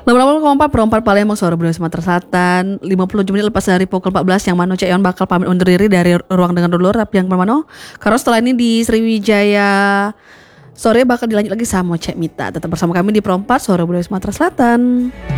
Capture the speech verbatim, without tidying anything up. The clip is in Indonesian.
Lama-lama kompak perompat Palembang sore budaya Sumatera Selatan. lima puluh tujuh menit lepas dari pukul empat belas yang Mano Cek Yon bakal pamit undur diri dari ruang dengan dulur. Tapi yang Mano, karena setelah ini di Sriwijaya sore bakal dilanjut lagi sama Cek Mita. Tetap bersama kami di perompat sore budaya Sumatera Selatan.